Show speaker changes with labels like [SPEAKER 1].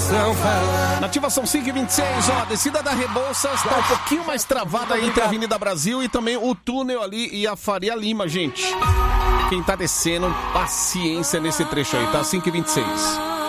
[SPEAKER 1] coração fala.
[SPEAKER 2] Nativa são 5h26, ó, descida da Rebouças tá um pouquinho mais travada entre a Avenida Brasil e também o túnel ali e a Faria Lima, gente. Quem tá descendo, paciência nesse trecho aí, tá? 5h26.